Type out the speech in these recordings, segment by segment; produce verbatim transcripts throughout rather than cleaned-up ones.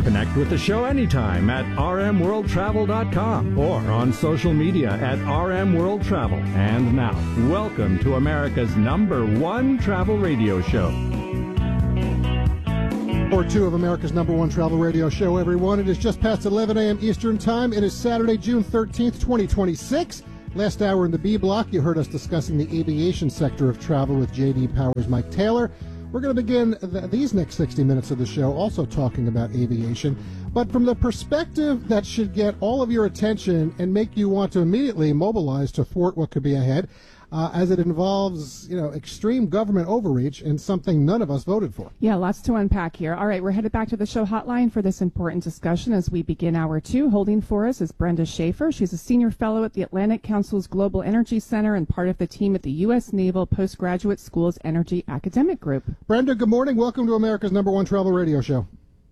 Connect with the show anytime at r m world travel dot com or on social media at R M World Travel. And now, welcome to America's number one travel radio show. Or two of America's number one travel radio show, everyone. It is just past eleven a.m. Eastern Time. It is Saturday, June thirteenth, twenty twenty-six. Last hour in the B block, you heard us discussing the aviation sector of travel with J D Power's Mike Taylor. We're going to begin th- these next sixty minutes of the show also talking about aviation, but from the perspective that should get all of your attention and make you want to immediately mobilize to thwart what could be ahead, uh, as it involves, you know, extreme government overreach and something none of us voted for. Yeah, lots to unpack here. All right, we're headed back to the show hotline for this important discussion as we begin hour two. Holding for us is Brenda Schaefer. She's a senior fellow at the Atlantic Council's Global Energy Center and part of the team at the U S Naval Postgraduate School's Energy Academic Group. Brenda, good morning. Welcome to America's number one travel radio show.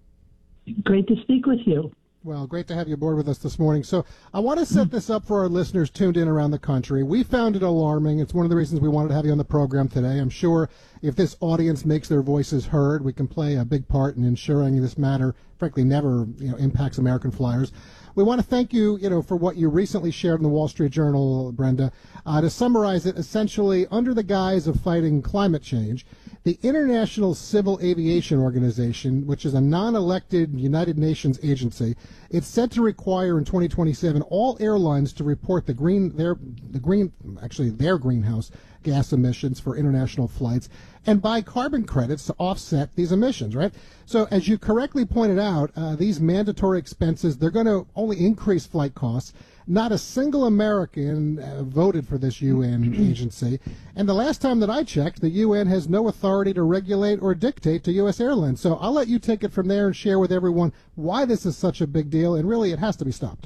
Great to speak with you. Well, great to have you aboard with us this morning. So I want to set this up for our listeners tuned in around the country. We found it alarming. It's one of the reasons we wanted to have you on the program today. I'm sure if this audience makes their voices heard, we can play a big part in ensuring this matter, frankly, never you know, impacts American flyers. We want to thank you, you know, for what you recently shared in the Wall Street Journal, Brenda. Uh, to summarize it, essentially, under the guise of fighting climate change, the International Civil Aviation Organization, which is a non-elected United Nations agency, it's set to require in twenty twenty-seven all airlines to report the green, their, the green, actually their greenhouse gas emissions for international flights and buy carbon credits to offset these emissions, right? So as you correctly pointed out, uh, these mandatory expenses, they're going to only increase flight costs. Not a single American uh, voted for this U N agency. And the last time that I checked, the U N has no authority to regulate or dictate to U S airlines. So I'll let you take it from there and share with everyone why this is such a big deal, and really it has to be stopped.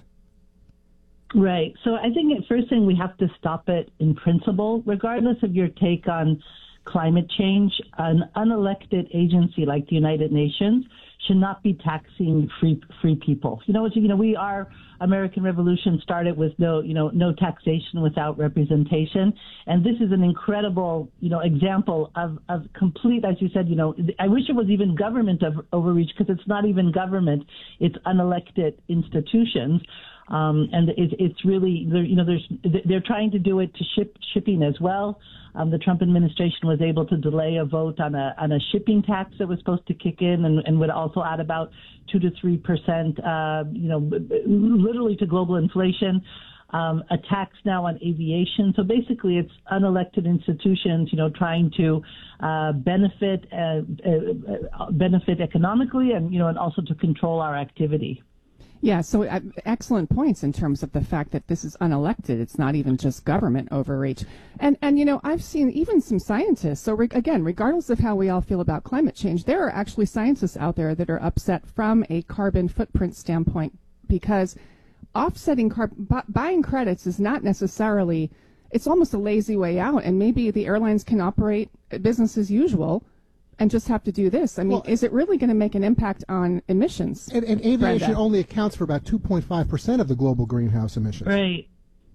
Right. So I think the first thing we have to stop it in principle, regardless of your take on climate change. An unelected agency like the United Nations should not be taxing free free people. You know, you know, we our American Revolution started with no, you know, no taxation without representation, and this is an incredible, you know, example of of complete, as you said, you know, I wish it was even government of overreach, because it's not even government; it's unelected institutions. Um, and it, it's really, you know, there's, they're trying to do it to ship shipping as well. Um, the Trump administration was able to delay a vote on a on a shipping tax that was supposed to kick in and, and would also add about two to three percent, uh, you know, literally to global inflation. Um, a tax now on aviation. So basically, it's unelected institutions, you know, trying to uh, benefit uh, uh, benefit economically, and you know, and also to control our activity. Yeah, so uh, excellent points in terms of the fact that this is unelected. It's not even just government overreach. And, and you know, I've seen even some scientists, so re- again, regardless of how we all feel about climate change, there are actually scientists out there that are upset from a carbon footprint standpoint, because offsetting, car- bu- buying credits is not necessarily, it's almost a lazy way out, and maybe the airlines can operate business as usual and just have to do this. I mean, well, is it really going to make an impact on emissions? And, and aviation Brenda? only accounts for about two point five percent of the global greenhouse emissions. Right.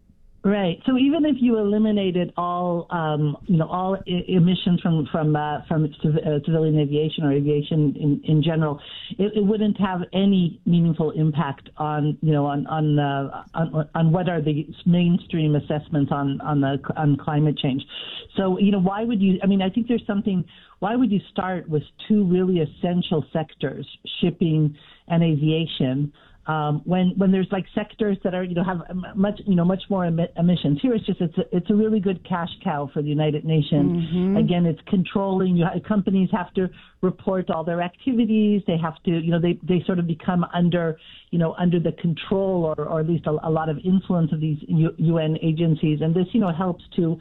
Right. So even if you eliminated all, um, you know, all I- emissions from from uh, from civ- uh, civilian aviation or aviation in, in general, it, it wouldn't have any meaningful impact on, you know, on on, uh, on on what are the mainstream assessments on on the on climate change. So, you know, why would you? I mean, I think there's something. Why would you start with two really essential sectors, shipping and aviation? Um, when when there's like sectors that are, you know, have much, you know, much more emi- emissions. Here it's just, it's a, it's a really good cash cow for the United Nations. Mm-hmm. Again, it's controlling, you have, companies have to report all their activities. They have to, you know, they, they sort of become under, you know, under the control or, or at least a, a lot of influence of these U, UN agencies. And this, you know, helps to,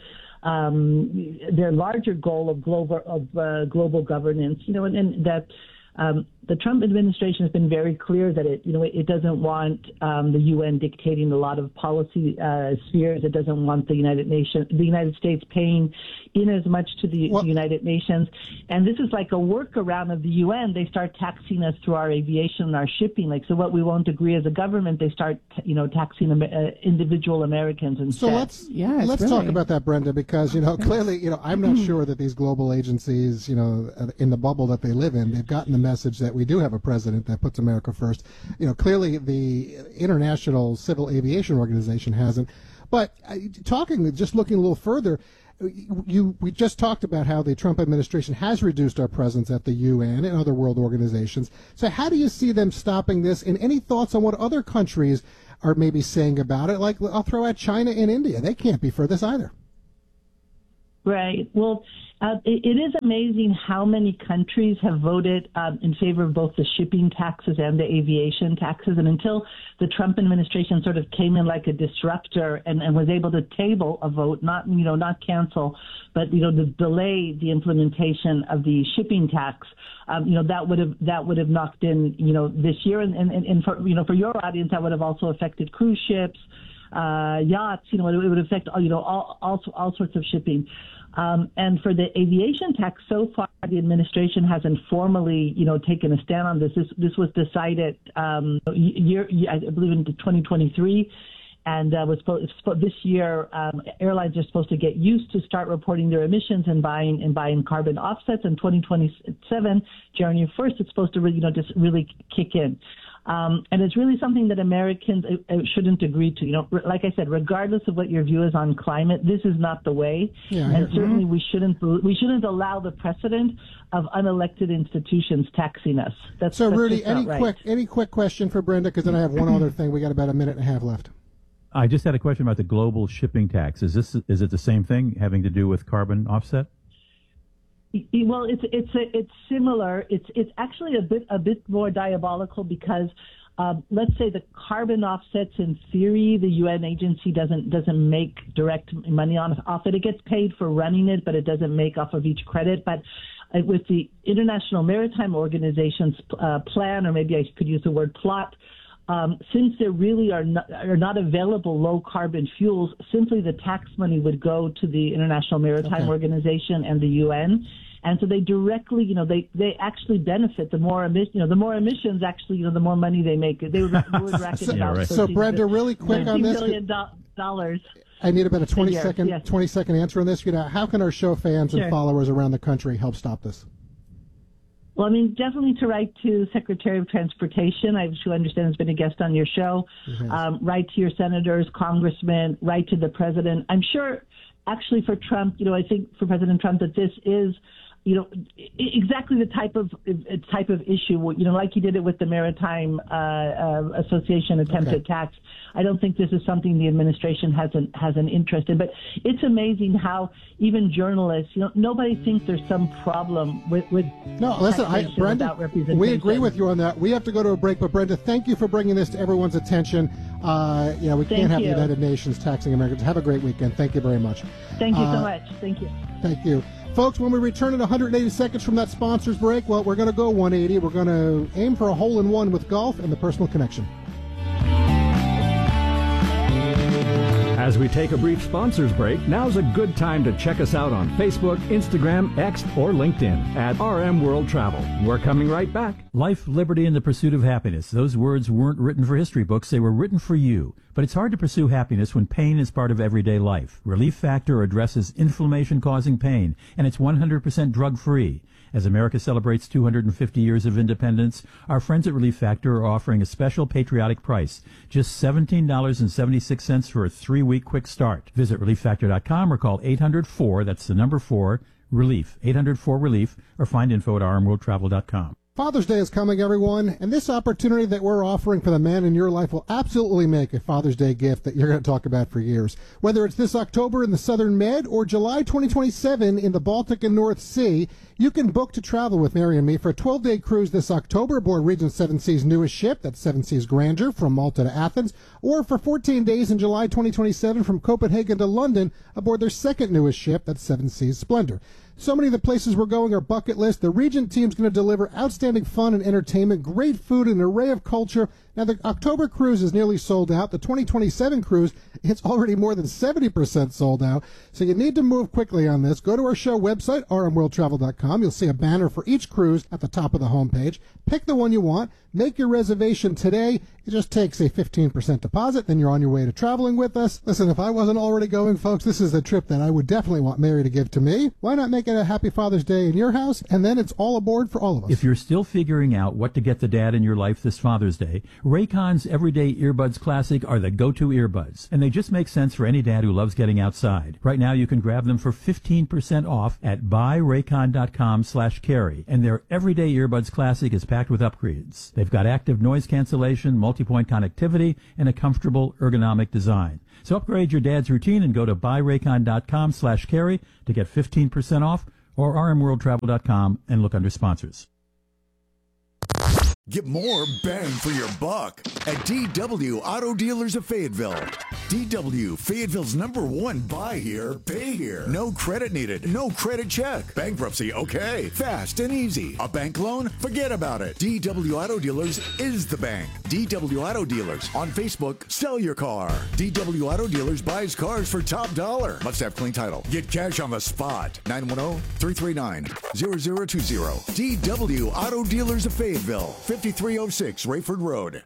um, their larger goal of global, of, uh, global governance, you know, and, and that, Um, the Trump administration has been very clear that it, you know, it doesn't want um, the U N dictating a lot of policy uh, spheres. It doesn't want the United Nations, the United States paying in as much to the well, United Nations. And this is like a workaround of the U N. They start taxing us through our aviation and our shipping. Like, so what we won't agree as a government, they start, you know, taxing uh, individual Americans instead. So let's yeah, let's really... talk about that, Brenda, because, you know, clearly, you know, I'm not sure that these global agencies, you know, in the bubble that they live in, they've gotten the message that we do have a president that puts America first. You know, clearly the International Civil Aviation Organization hasn't. But uh, talking, just looking a little further, you we just talked about how the Trump administration has reduced our presence at the U N and other world organizations. So how do you see them stopping this? And any thoughts on what other countries are maybe saying about it? Like, I'll throw out China and India. They can't be for this either. Right. Well, uh, it, it is amazing how many countries have voted um, in favor of both the shipping taxes and the aviation taxes. And until the Trump administration sort of came in like a disruptor and, and was able to table a vote, not, you know, not cancel, but, you know, to delay the implementation of the shipping tax, um, you know, that would have that would have knocked in, you know, this year. And, and, and for, you know, for your audience, that would have also affected cruise ships, uh, yachts, you know, it, it would affect, you know, all, all, all sorts of shipping. Um, and for the aviation tax, so far the administration hasn't formally, you know, taken a stand on this. This, this was decided um, year, I believe, in twenty twenty-three, and uh, was supposed, this year. Um, airlines are supposed to get used to start reporting their emissions and buying and buying carbon offsets. In twenty twenty-seven, January first, it's supposed to really, you know, just really kick in. Um, and it's really something that Americans uh, shouldn't agree to. You know, like I said, regardless of what your view is on climate, this is not the way. Yeah, and certainly mm-hmm. we shouldn't we shouldn't allow the precedent of unelected institutions taxing us. That's, so, that's Rudy, any right. quick any quick question for Brenda? Because then I have one other thing. We got about a minute and a half left. I just had a question about the global shipping tax. Is this is it the same thing having to do with carbon offset? Well, it's it's a, it's similar. It's it's actually a bit a bit more diabolical because uh, let's say the carbon offsets, in theory, the U N agency doesn't doesn't make direct money on off it. It gets paid for running it, but it doesn't make off of each credit. But uh, with the International Maritime Organization's uh, plan, or maybe I could use the word plot. Um, since there really are not, are not available low-carbon fuels, simply the tax money would go to the International Maritime okay. Organization and the U N, and so they directly, you know, they, they actually benefit. The more emissions, you know, the more emissions, actually, you know, the more money they make. They would, they would rack it so, about. Right. So, Brenda, really quick on this. billion dollars. I need about a twenty year, second, yes. twenty second answer on this. You know, how can our show fans sure. and followers around the country help stop this? Well, I mean, definitely to write to Secretary of Transportation. I sure understand has been a guest on your show. Mm-hmm. Um, write to your senators, congressmen, write to the president. I'm sure, actually, for Trump, you know, I think for President Trump that this is, you know, exactly the type of type of issue. You know, like he did it with the Maritime uh, uh, Association attempted okay. tax. I don't think this is something the administration has an has an interest in. But it's amazing how even journalists, you know, nobody thinks there's some problem with with. No, listen, I, Brenda, we agree with you on that. We have to go to a break, but Brenda, thank you for bringing this to everyone's attention. Uh, you know, we thank can't have you. the United Nations taxing Americans. Have a great weekend. Thank you very much. Thank you uh, so much. Thank you. Thank you. Folks, when we return in one hundred eighty seconds from that sponsors break, well, we're going to go one eighty. We're going to aim for a hole-in-one with golf and the personal connection. As we take a brief sponsors break, now's a good time to check us out on Facebook, Instagram, X, or LinkedIn at R M World Travel. We're coming right back. Life, liberty, and the pursuit of happiness. Those words weren't written for history books. They were written for you. But it's hard to pursue happiness when pain is part of everyday life. Relief Factor addresses inflammation-causing pain, and it's one hundred percent drug-free. As America celebrates two hundred fifty years of independence, our friends at Relief Factor are offering a special patriotic price, just seventeen dollars and seventy-six cents for a three-week quick start. Visit relief factor dot com or call eight hundred four, that's the number four, RELIEF, eight hundred four RELIEF, or find info at r m world travel dot com. Father's Day is coming, everyone, and this opportunity that we're offering for the man in your life will absolutely make a Father's Day gift that you're going to talk about for years. Whether it's this October in the Southern Med or July twenty twenty-seven in the Baltic and North Sea, you can book to travel with Mary and me for a twelve-day cruise this October aboard Regent Seven Seas' newest ship, that's Seven Seas Grandeur, from Malta to Athens, or for fourteen days in July twenty twenty-seven from Copenhagen to London aboard their second newest ship, that's Seven Seas Splendor. So many of the places we're going are bucket list. The Regent team's going to deliver outstanding fun and entertainment, great food, and an array of culture. Now, the October cruise is nearly sold out. The twenty twenty-seven cruise, it's already more than seventy percent sold out. So you need to move quickly on this. Go to our show website, r m world travel dot com. You'll see a banner for each cruise at the top of the homepage. Pick the one you want. Make your reservation today. It just takes a fifteen percent deposit. Then you're on your way to traveling with us. Listen, if I wasn't already going, folks, this is the trip that I would definitely want Mary to give to me. Why not make it a happy Father's Day in your house? And then it's all aboard for all of us. If you're still figuring out what to get the dad in your life this Father's Day, Raycon's Everyday Earbuds Classic are the go-to earbuds. And they just make sense for any dad who loves getting outside. Right now, you can grab them for fifteen percent off at buy raycon dot com slash carry. And their Everyday Earbuds Classic is packed with upgrades. They've got active noise cancellation, multi-point connectivity, and a comfortable ergonomic design. So upgrade your dad's routine and go to buy raycon dot com slash carry to get fifteen percent off, or r m world travel dot com and look under sponsors. Get more bang for your buck at D W Auto Dealers of Fayetteville. D W, Fayetteville's number one buy here, pay here. No credit needed, no credit check. Bankruptcy, okay. Fast and easy. A bank loan? Forget about it. D W Auto Dealers is the bank. D W Auto Dealers. On Facebook, sell your car. D W Auto Dealers buys cars for top dollar. Must have clean title. Get cash on the spot. nine one zero, three three nine, zero zero two zero. D W Auto Dealers of Fayetteville. fifty-three oh six Rayford Road.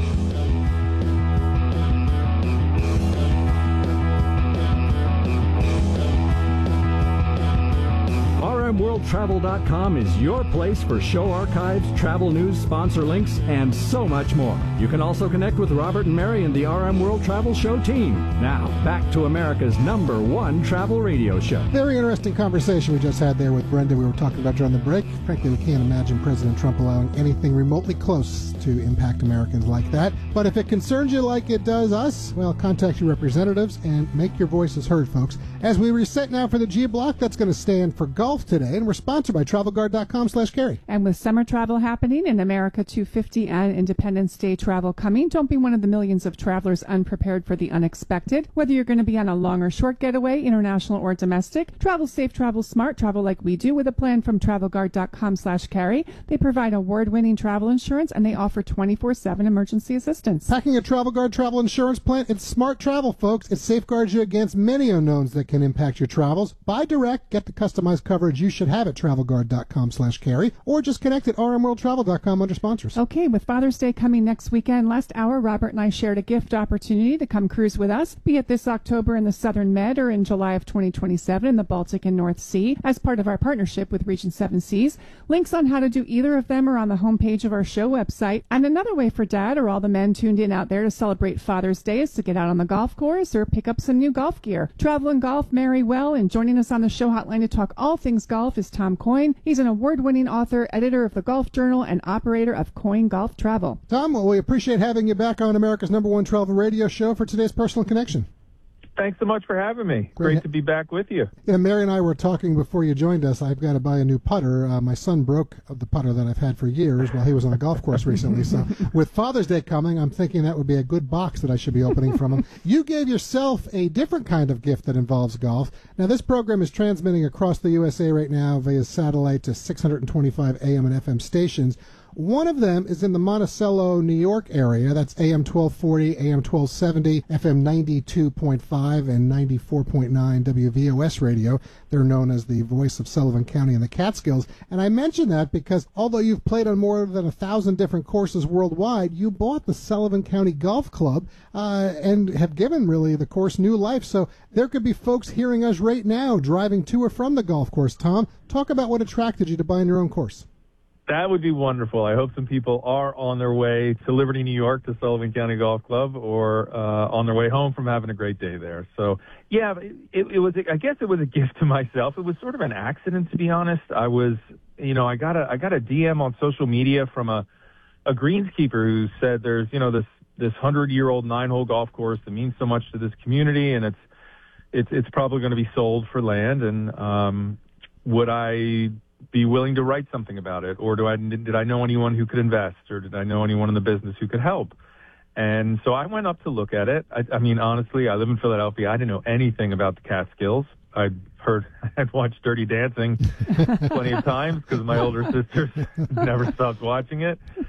r m world travel dot com is your place for show archives, travel news, sponsor links, and so much more. You can also connect with Robert and Mary and the R M World Travel Show team. Now, back to America's number one travel radio show. Very interesting conversation we just had there with Brenda. We were talking about during the break. Frankly, we can't imagine President Trump allowing anything remotely close to impact Americans like that. But if it concerns you like it does us, well, contact your representatives and make your voices heard, folks. As we reset now for the G Block, that's going to stand for golf today, and we're sponsored by travel guard dot com slash carry. And with summer travel happening and America two fifty and Independence Day travel coming, don't be one of the millions of travelers unprepared for the unexpected. Whether you're going to be on a long or short getaway, international or domestic, travel safe, travel smart, travel like we do with a plan from travel guard dot com slash carry. They provide award-winning travel insurance, and they offer twenty-four seven emergency assistance. Packing a Travel Guard travel insurance plan, it's smart travel, folks. It safeguards you against many unknowns that can impact your travels. Buy direct, get the customized coverage you should have at travel guard dot com slash carry, or just connect at r m world travel dot com under sponsors. Okay, with Father's Day coming next weekend, last hour, Robert and I shared a gift opportunity to come cruise with us, be it this October in the Southern Med or in July of twenty twenty-seven in the Baltic and North Sea, as part of our partnership with Region seven Seas. Links on how to do either of them are on the homepage of our show website. And another way for Dad or all the men tuned in out there to celebrate Father's Day is to get out on the golf course or pick up some new golf gear. Travel and golf marry well, and joining us on the show hotline to talk all things golf is Tom Coyne. He's an award-winning author, editor of the Golf Journal, and operator of Coyne Golf Travel. Tom, well, we appreciate having you back on America's number one travel radio show for today's Personal Connection. Thanks so much for having me. Great, Great to be back with you. Yeah, Mary and I were talking before you joined us. I've got to buy a new putter. Uh, my son broke the putter that I've had for years while he was on a golf course recently. So with Father's Day coming, I'm thinking that would be a good box that I should be opening from him. You gave yourself a different kind of gift that involves golf. Now, this program is transmitting across the U S A right now via satellite to six hundred twenty-five A M and F M stations. One of them is in the Monticello, New York area. That's A M twelve forty, A M twelve seventy, F M ninety-two point five, and ninety-four point nine W V O S radio. They're known as the voice of Sullivan County and the Catskills. And I mention that because although you've played on more than a thousand different courses worldwide, you bought the Sullivan County Golf Club uh, and have given, really, the course new life. So there could be folks hearing us right now driving to or from the golf course. Tom, talk about what attracted you to buying your own course. That would be wonderful. I hope some people are on their way to Liberty, New York, to Sullivan County Golf Club, or uh, on their way home from having a great day there. So, yeah, it, it was. I guess it was a gift to myself. It was sort of an accident, to be honest. I was, you know, I got a I got a D M on social media from a a greenskeeper who said there's, you know, this this hundred year old nine hole golf course that means so much to this community, and it's it's it's probably going to be sold for land. And um, would I be willing to write something about it, or do I did I know anyone who could invest, or did I know anyone in the business who could help? And so I went up to look at it. I, I mean, honestly, I live in Philadelphia. I didn't know anything about the Catskills. I'd heard, I'd watched Dirty Dancing plenty of times because my older sisters never stopped watching it.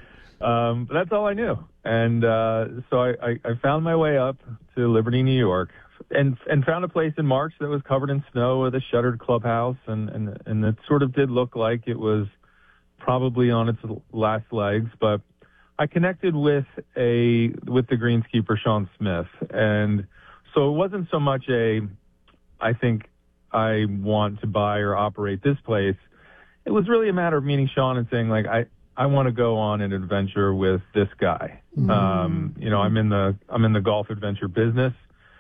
Um, but that's all I knew. And uh, so I, I, I found my way up to Liberty, New York, and and found a place in March that was covered in snow with a shuttered clubhouse, and, and, and it sort of did look like it was probably on its last legs. But I connected with a with the greenskeeper, Sean Smith, and so it wasn't so much a, I think I want to buy or operate this place. It was really a matter of meeting Sean and saying, like, I, I want to go on an adventure with this guy. Mm-hmm. Um, you know, I'm in the I'm in the golf adventure business,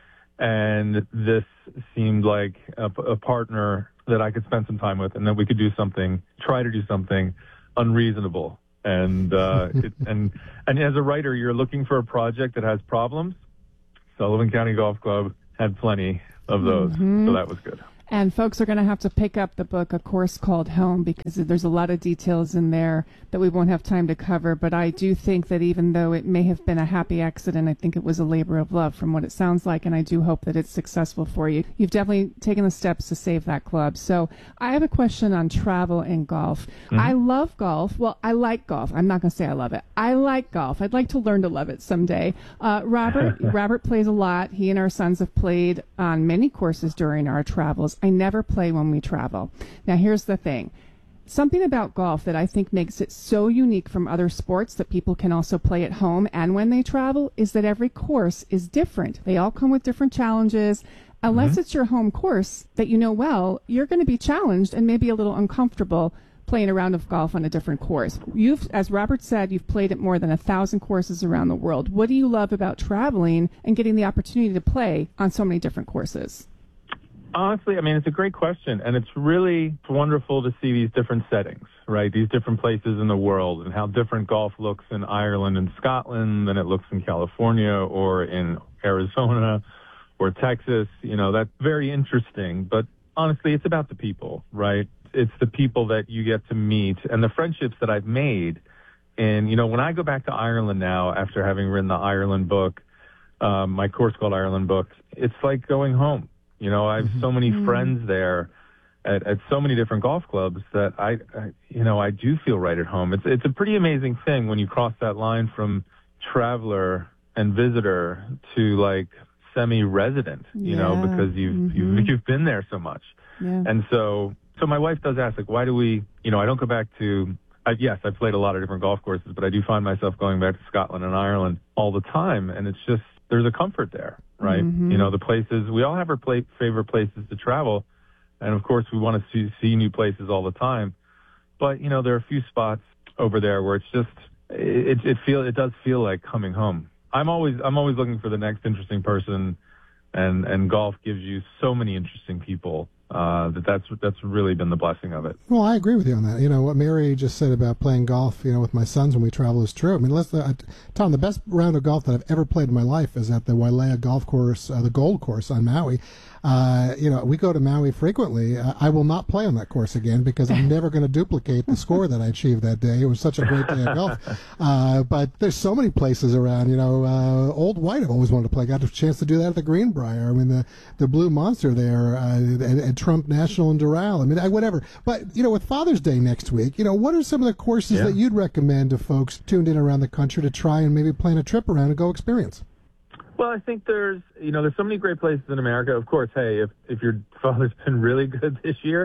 and this seemed like a, a partner that I could spend some time with, and that we could do something, try to do something unreasonable. And uh, it, and and as a writer, you're looking for a project that has problems. Sullivan County Golf Club had plenty of those, mm-hmm. so that was good. And folks are going to have to pick up the book, A Course Called Home, because there's a lot of details in there that we won't have time to cover. But I do think that even though it may have been a happy accident, I think it was a labor of love from what it sounds like. And I do hope that it's successful for you. You've definitely taken the steps to save that club. So I have a question on travel and golf. Mm-hmm. I love golf. Well, I like golf. I'm not going to say I love it. I like golf. I'd like to learn to love it someday. Uh, Robert, Robert plays a lot. He and our sons have played on many courses during our travels. I never play when we travel. Now, here's the thing. Something about golf that I think makes it so unique from other sports that people can also play at home and when they travel is that every course is different. They all come with different challenges. Unless mm-hmm. it's your home course that you know well, you're going to be challenged and maybe a little uncomfortable playing a round of golf on a different course. You've, as Robert said, you've played at more than a thousand courses around the world. What do you love about traveling and getting the opportunity to play on so many different courses? Honestly, I mean, it's a great question, and it's really wonderful to see these different settings, right? These different places in the world, and how different golf looks in Ireland and Scotland than it looks in California or in Arizona or Texas. You know, that's very interesting. But honestly, it's about the people, right? It's the people that you get to meet and the friendships that I've made. And, you know, when I go back to Ireland now, after having written the Ireland book, um, my Course Called Ireland book, it's like going home. You know, I have so many mm-hmm. friends there at, at so many different golf clubs that I, I, you know, I do feel right at home. It's it's a pretty amazing thing when you cross that line from traveler and visitor to like semi-resident, you yeah. know, because you've, mm-hmm. you've you've been there so much. Yeah. And so, so my wife does ask, like, why do we, you know, I don't go back to, I, yes, I've played a lot of different golf courses, but I do find myself going back to Scotland and Ireland all the time, and it's just, there's a comfort there. Right. Mm-hmm. You know, the places, we all have our play, favorite places to travel. And of course, we want to see, see new places all the time. But, you know, there are a few spots over there where it's just, it, it feel, it does feel like coming home. I'm always, I'm always looking for the next interesting person, and, and golf gives you so many interesting people. Uh, that that's that's really been the blessing of it. Well, I agree with you on that. You know, what Mary just said about playing golf, you know, with my sons when we travel is true. I mean, let's, uh, Tom, the best round of golf that I've ever played in my life is at the Wailea Golf Course, uh, the Gold Course on Maui. Uh, you know, we go to Maui frequently. Uh, I will not play on that course again because I'm never going to duplicate the score that I achieved that day. It was such a great day of golf. Uh, but there's so many places around. You know, uh, Old White I've always wanted to play. Got a chance to do that at the Greenbrier. I mean, the the Blue Monster there uh, at, at Trump National in Doral. I mean, I, whatever. But, you know, with Father's Day next week, you know, what are some of the courses yeah. that you'd recommend to folks tuned in around the country to try and maybe plan a trip around and go experience? Well, I think there's, you know, there's so many great places in America. Of course, hey, if, if your father's been really good this year,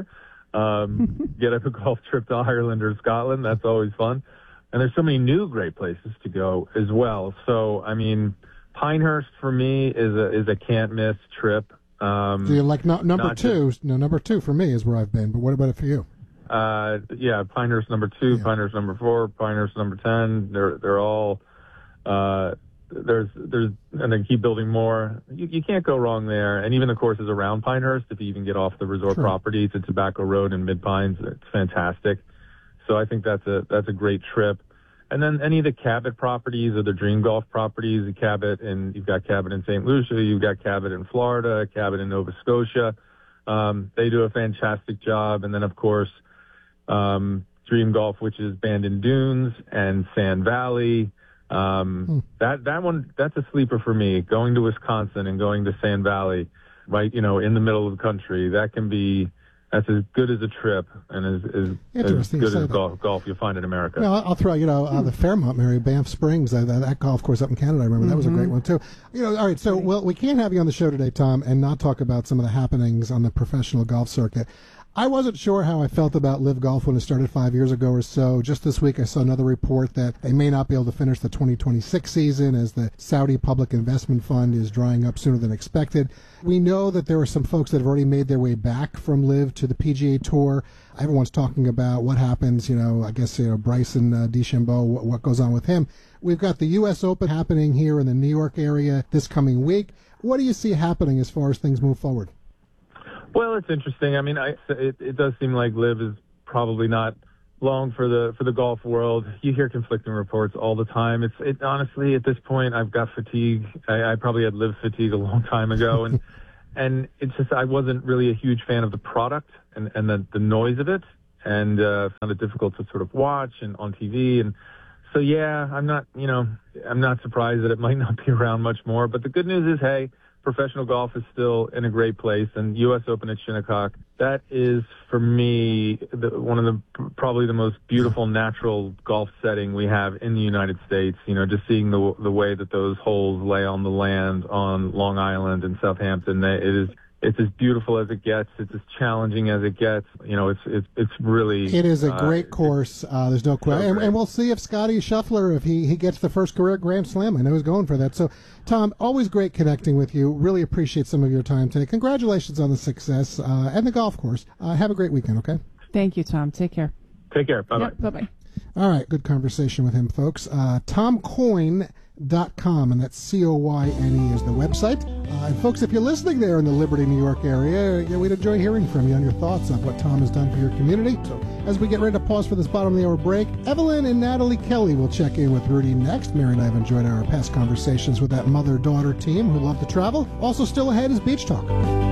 um, get up a golf trip to Ireland or Scotland. That's always fun. And there's so many new great places to go as well. So, I mean, Pinehurst for me is a is a can't miss trip. Um, so you're like no, number two. Just, no, number two for me is where I've been. But what about it for you? Uh, yeah, Pinehurst number two, yeah. Pinehurst number four, Pinehurst number ten. They're they're all. Uh, There's, there's, and they keep building more. You, you can't go wrong there. And even the courses around Pinehurst, if you even get off the resort sure. property to Tobacco Road and Mid Pines, it's fantastic. So I think that's a, that's a great trip. And then any of the Cabot properties or the Dream Golf properties, the Cabot, and you've got Cabot in Saint Lucia, you've got Cabot in Florida, Cabot in Nova Scotia. Um, they do a fantastic job. And then of course, um, Dream Golf, which is Bandon Dunes and Sand Valley. Um, hmm. that, that one, that's a sleeper for me. Going to Wisconsin and going to Sand Valley, right, you know, in the middle of the country, that can be, that's as good as a trip and as, as, as good as golf, golf you'll find in America. No, I'll throw, you know, uh, the Fairmont, Mary, Banff Springs, uh, that, that golf course up in Canada, I remember. Mm-hmm. That was a great one, too. You know, all right, so, well, we can't have you on the show today, Tom, and not talk about some of the happenings on the professional golf circuit. I wasn't sure how I felt about Live Golf when it started five years ago or so. Just this week, I saw another report that they may not be able to finish the twenty twenty-six season as the Saudi Public Investment Fund is drying up sooner than expected. We know that there are some folks that have already made their way back from Live to the P G A Tour. Everyone's talking about what happens, you know, I guess, you know, Bryson uh, DeChambeau, what, what goes on with him. We've got the U S Open happening here in the New York area this coming week. What do you see happening as far as things move forward? Well, it's interesting. I mean, I, it, it does seem like Live is probably not long for the for the golf world. You hear conflicting reports all the time. It's it honestly at this point I've got fatigue. I, I probably had Live fatigue a long time ago, and and it's just I wasn't really a huge fan of the product and and the the noise of it, and uh, found it difficult to sort of watch and on T V. And so yeah, I'm not you know I'm not surprised that it might not be around much more. But the good news is, hey, professional golf is still in a great place, and U S Open at Shinnecock, that is, for me, the, one of the probably the most beautiful natural golf setting we have in the United States. You know, just seeing the the way that those holes lay on the land on Long Island and Southampton, it is it's as beautiful as it gets. It's as challenging as it gets. You know, it's it's it's really. It is a great uh, course. Uh, there's no question, so and, and we'll see if Scotty Scheffler, if he, he gets the first career Grand Slam. I know he's going for that. So, Tom, always great connecting with you. Really appreciate some of your time today. Congratulations on the success uh, and the golf course. Uh, have a great weekend. Okay. Thank you, Tom. Take care. Take care. Bye bye. Yep, bye bye. All right, good conversation with him, folks. Uh, Tom Coyne dot com, and that's C O Y N E is the website. Uh, and folks, if you're listening there in the Liberty, New York area, yeah, we'd enjoy hearing from you on your thoughts on what Tom has done for your community. So as we get ready to pause for this bottom of the hour break, Evelyn and Natalie Kelly will check in with Rudy next. Mary and I have enjoyed our past conversations with that mother-daughter team who love to travel. Also still ahead is Beach Talk.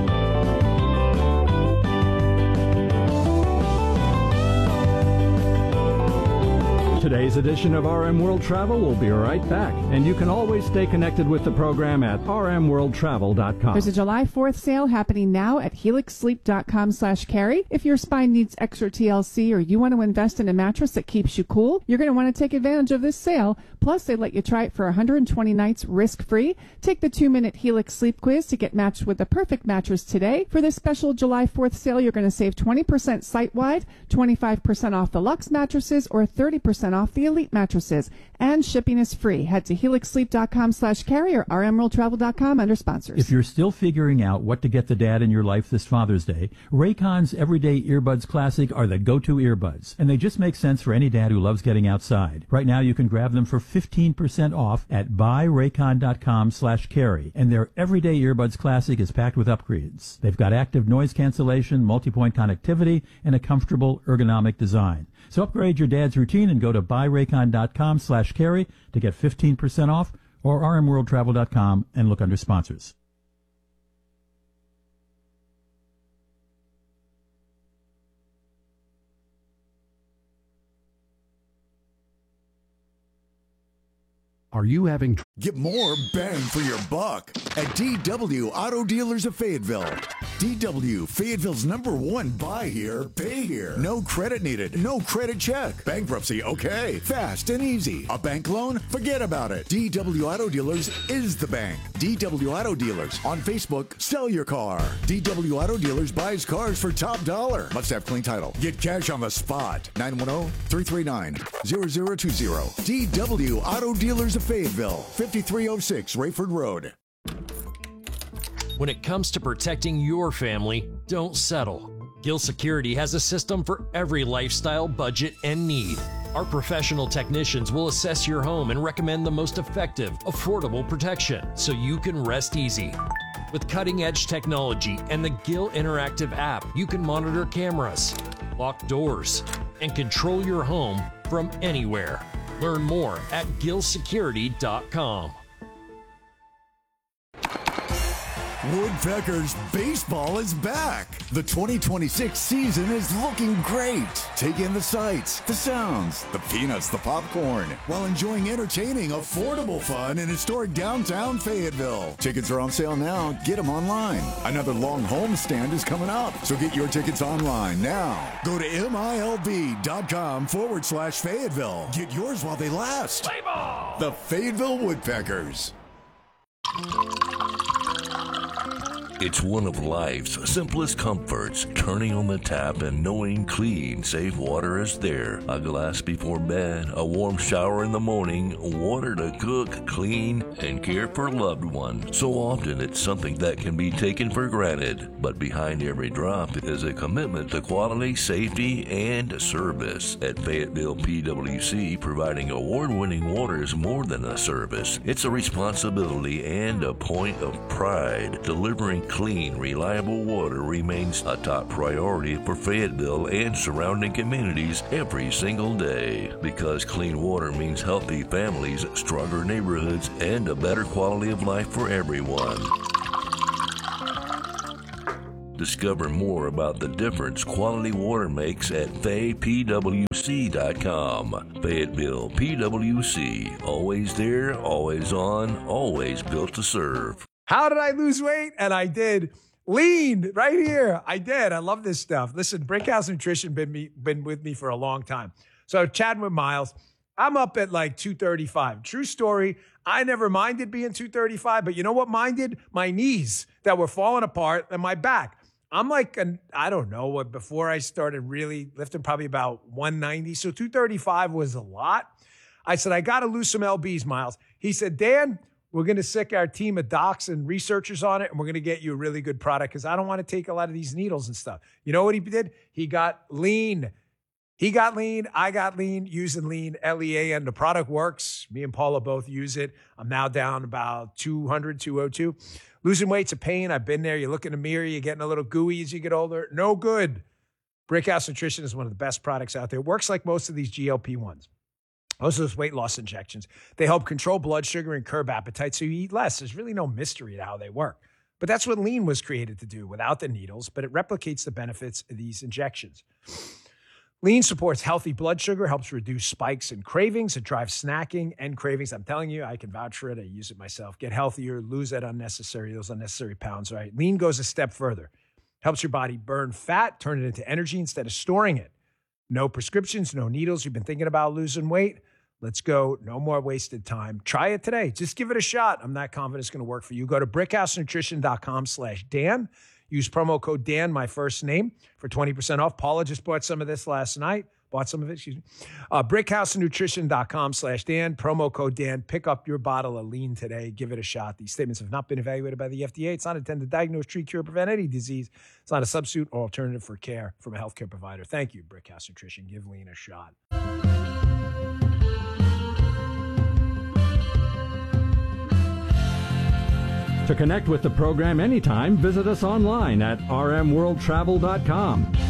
Today's edition of R M World Travel will be right back, and you can always stay connected with the program at r m world travel dot com. There's a July fourth sale happening now at helix sleep dot com slash carry. If your spine needs extra T L C or you want to invest in a mattress that keeps you cool, you're going to want to take advantage of this sale. Plus, they let you try it for one hundred twenty nights risk-free. Take the two-minute Helix Sleep Quiz to get matched with the perfect mattress today. For this special July fourth sale, you're going to save twenty percent site-wide, twenty-five percent off the Luxe mattresses, or thirty percent off the Elite mattresses. And shipping is free. Head to helix sleep dot com slash carry or r m world travel dot com under sponsors. If you're still figuring out what to get the dad in your life this Father's Day, Raycon's Everyday Earbuds Classic are the go-to earbuds. And they just make sense for any dad who loves getting outside. Right now, you can grab them for fifteen percent off at buy raycon dot com slash carry. And their Everyday Earbuds Classic is packed with upgrades. They've got active noise cancellation, multi-point connectivity, and a comfortable ergonomic design. So upgrade your dad's routine and go to buy raycon dot com slash carry to get fifteen percent off, or r m world travel dot com and look under sponsors. Are you having... Get more bang for your buck at D W Auto Dealers of Fayetteville. D W, Fayetteville's number one buy here, pay here. No credit needed, no credit check. Bankruptcy, okay. Fast and easy. A bank loan? Forget about it. D W Auto Dealers is the bank. D W Auto Dealers. On Facebook, sell your car. D W Auto Dealers buys cars for top dollar. Must have clean title. Get cash on the spot. nine one zero, three three nine, zero zero two zero. D W Auto Dealers of Fayetteville. fifty-three oh six Rayford Road. When it comes to protecting your family, don't settle. Gill Security has a system for every lifestyle, budget, and need. Our professional technicians will assess your home and recommend the most effective, affordable protection so you can rest easy. With cutting-edge technology and the Gill Interactive app, you can monitor cameras, lock doors, and control your home from anywhere. Learn more at gill security dot com. Woodpeckers baseball is back. The twenty twenty-six season is looking great. Take in the sights, the sounds, the peanuts, the popcorn, while enjoying entertaining, affordable fun in historic downtown Fayetteville. Tickets are on sale now. Get them online. Another long homestand is coming up, so get your tickets online now. Go to MILB.com forward slash Fayetteville. Get yours while they last. Play ball! The Fayetteville Woodpeckers. It's one of life's simplest comforts, turning on the tap and knowing clean, safe water is there. A glass before bed, a warm shower in the morning, water to cook, clean, and care for loved ones. So often it's something that can be taken for granted, but behind every drop is a commitment to quality, safety, and service. At Fayetteville P W C, providing award-winning water is more than a service. It's a responsibility and a point of pride. Delivering clean, reliable water remains a top priority for Fayetteville and surrounding communities every single day. Because clean water means healthy families, stronger neighborhoods, and a better quality of life for everyone. Discover more about the difference quality water makes at Fay P W C dot com. Fayetteville P W C. Always there, always on, always built to serve. How did I lose weight? And I did. Lean right here. I did. I love this stuff. Listen, Brickhouse Nutrition been me been with me for a long time. So chatting with Miles, I'm up at like two thirty-five. True story. I never minded being two thirty-five, but you know what minded? My knees that were falling apart and my back. I'm like, an, I don't know what, before I started really lifting, probably about one ninety. So two thirty-five was a lot. I said, I got to lose some L Bs, Miles. He said, Dan, we're going to sick our team of docs and researchers on it, and we're going to get you a really good product because I don't want to take a lot of these needles and stuff. You know what he did? He got lean. He got lean. I got lean using lean, L E A N. The product works. Me and Paula both use it. I'm now down about two hundred, two oh two. Losing weight's a pain. I've been there. You look in the mirror, you're getting a little gooey as you get older. No good. Brickhouse Nutrition is one of the best products out there. It works like most of these G L P ones. Most of those weight loss injections. They help control blood sugar and curb appetite so you eat less. There's really no mystery to how they work. But that's what lean was created to do without the needles, but it replicates the benefits of these injections. Lean supports healthy blood sugar, helps reduce spikes and cravings. It drives snacking and cravings. I'm telling you, I can vouch for it. I use it myself. Get healthier, lose that unnecessary, those unnecessary pounds, right? Lean goes a step further. Helps your body burn fat, turn it into energy instead of storing it. No prescriptions, no needles. You've been thinking about losing weight? Let's go. No more wasted time. Try it today. Just give it a shot. I'm not confident it's going to work for you. Go to brickhousenutrition.com slash Dan. Use promo code Dan, my first name, for twenty percent off. Paula just bought some of this last night. Bought some of it, excuse me. Uh, brickhousenutrition.com slash Dan. Promo code Dan. Pick up your bottle of lean today. Give it a shot. These statements have not been evaluated by the F D A. It's not intended to diagnose, treat, cure, prevent any disease. It's not a substitute or alternative for care from a healthcare provider. Thank you, Brickhouse Nutrition. Give lean a shot. To connect with the program anytime, visit us online at r m world travel dot com.